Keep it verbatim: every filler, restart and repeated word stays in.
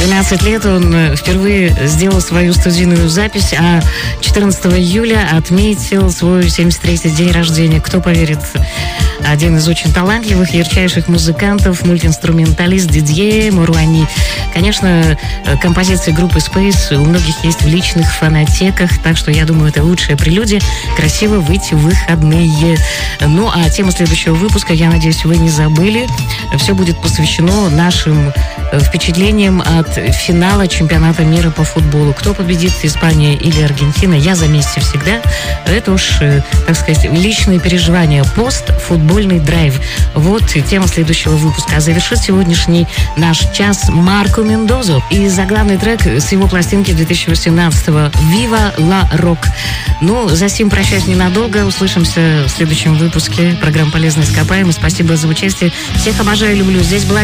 двенадцать лет он впервые сделал свою студийную запись, а четырнадцатого июля отметил свой семьдесят третий день рождения. Кто поверит? Один из очень талантливых, ярчайших музыкантов, мультиинструменталист Дидье Муруани. Конечно, композиции группы Space у многих есть в личных фонотеках, так что я думаю, это лучшая прелюдия красиво выйти в выходные. Ну, а тему следующего выпуска, я надеюсь, вы не забыли. Все будет посвящено нашим впечатлениям от финала чемпионата мира по футболу. Кто победит, Испания или Аргентина, я за Месси всегда. Это уж, так сказать, личные переживания. Постфутбольный драйв. Вот тема следующего выпуска. А завершит сегодняшний наш час Марко Мендозо. И заглавный трек с его пластинки две тысячи восемнадцатого «Viva la Rock». Ну, за сим прощаюсь ненадолго. Услышимся в следующем выпуске программы «Полезные ископаемые». Спасибо за участие. Всех обожаю, люблю. Здесь была